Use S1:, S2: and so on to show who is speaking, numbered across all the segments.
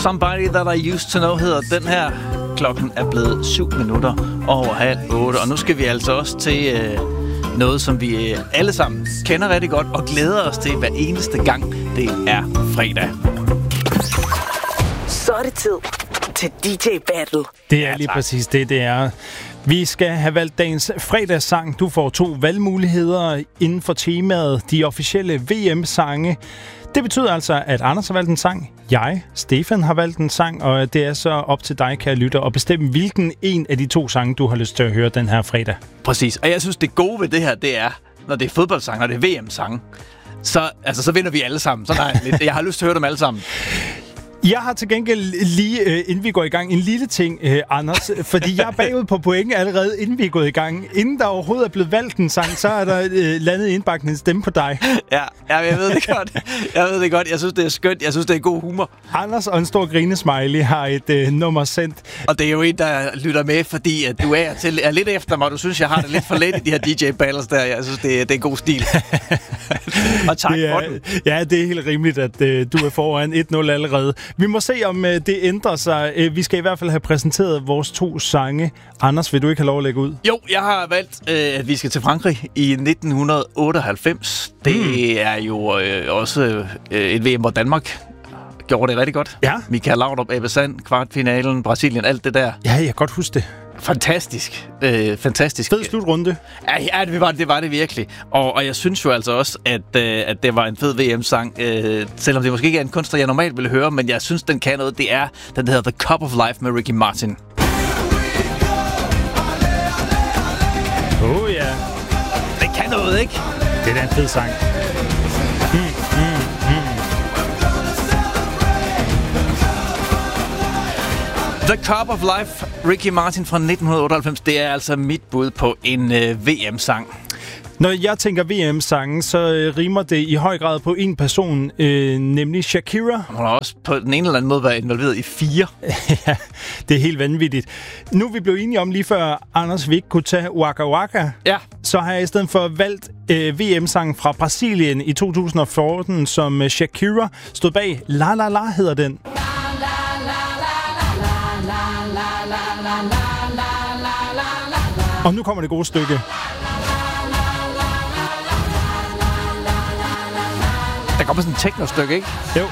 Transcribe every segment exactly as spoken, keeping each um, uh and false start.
S1: Somebody That I Used To Know hedder den her. Klokken er blevet syv minutter over halv otte, og nu skal vi altså også til øh, noget, som vi øh, alle sammen kender rigtig godt og glæder os til hver eneste gang. Det er fredag.
S2: Så er det tid til D J Battle.
S3: Det er lige ja, præcis det, det er. Vi skal have valgt dagens fredagssang. Du får to valgmuligheder inden for temaet de officielle V M-sange. Det betyder altså, at Anders har valgt en sang, jeg, Stefan, har valgt en sang, og det er så op til dig, kære lytter, at bestemme, hvilken en af de to sange, du har lyst til at høre den her fredag.
S1: Præcis, og jeg synes, det gode ved det her, det er, når det er fodboldsang, når det er V M-sang, så, altså, så vinder vi alle sammen. Så nej, jeg har lyst til at høre dem alle sammen.
S3: Jeg har til gengæld lige, øh, inden vi går i gang, en lille ting, øh, Anders. Fordi jeg er bagud på point allerede, inden vi er gået i gang. Inden der overhovedet er blevet valgt en sang, så er der øh, landet indbakken en stemme på dig.
S1: Ja, ja, jeg ved det godt. Jeg ved det godt. Jeg synes, det er skønt. Jeg synes, det er god humor.
S3: Anders og en stor grinesmiley har et øh, nummer sendt.
S1: Og det er jo en, der lytter med, fordi at du er, til, er lidt efter mig. Du synes, jeg har det lidt for let i de her D J-battles der. Jeg synes, det er, det er en god stil. Og tak
S3: det er,
S1: for den.
S3: Ja, det er helt rimeligt, at øh, du er foran et nul allerede. Vi må se, om øh, det ændrer sig. Øh, vi skal i hvert fald have præsenteret vores to sange. Anders, vil du ikke have lov at lægge ud?
S1: Jo, jeg har valgt, øh, at vi skal til Frankrig i nitten otteoghalvfems. Det mm. er jo øh, også øh, et V M, hvor Danmark gjorde det rigtig godt.
S3: Ja.
S1: Michael Laudrup, Ebbe Sand, kvartfinalen, Brasilien, alt det der.
S3: Ja, jeg kan godt huske det.
S1: Fantastisk. Øh, fantastisk.
S3: Fed slutrunde.
S1: Ja, ja det, var, det var det virkelig. Og, og jeg synes jo altså også, at, øh, at det var en fed V M-sang. Øh, selvom det måske ikke er en kunstner, jeg normalt ville høre, men jeg synes, den kan noget. Det er den, der hedder The Cup of Life med Ricky Martin.
S3: Oh ja. Yeah.
S1: Det kan noget, ikke?
S3: Det er da en fed sang. Mm, mm, mm.
S1: The Cup of Life, Ricky Martin fra nitten otteoghalvfems, det er altså mit bud på en øh, V M-sang.
S3: Når jeg tænker V M-sangen, så øh, rimer det i høj grad på en person, øh, nemlig Shakira.
S1: Hun har også på den ene eller anden måde været involveret i fire.
S3: Ja, det er helt vanvittigt. Nu er vi blevet enige om lige før, Anders, vi ikke kunne tage Waka Waka.
S1: Ja.
S3: Så har jeg i stedet for valgt øh, V M-sangen fra Brasilien i to tusind og fjorten, som øh, Shakira stod bag. La La La hedder den. Og nu kommer det gode stykke.
S1: Der kommer sådan et techno-stykke, ikke?
S3: Jo.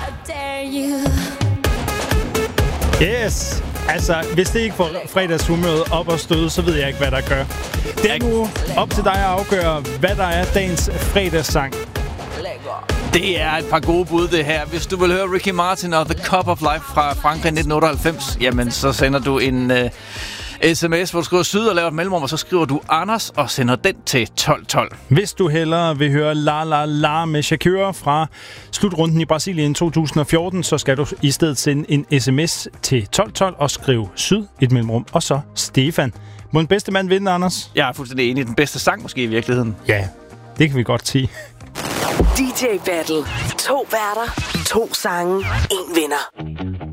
S3: Yes. Altså, hvis det ikke får fredagshumøret op og støde, så ved jeg ikke, hvad der gør. Det er nu op til dig at afgøre, hvad der er dagens fredagssang.
S1: Det er et par gode bud, det her. Hvis du vil høre Ricky Martin og The Cup of Life fra Frankrig nitten otteoghalvfems, jamen så sender du en uh, sms, hvor du skriver syd og laver et mellemrum, og så skriver du Anders og sender den til tolv tolv.
S3: Hvis du hellere vil høre La La La med Shakira fra slutrunden i Brasilien to tusind og fjorten, så skal du i stedet sende en sms til tolv tolv og skrive syd, et mellemrum, og så Stefan. Må den bedste mand vinde, Anders?
S1: Jeg er fuldstændig enig. Den bedste sang måske i virkeligheden.
S3: Ja, det kan vi godt sige.
S2: D J Battle. To værter, to sange, en vinder.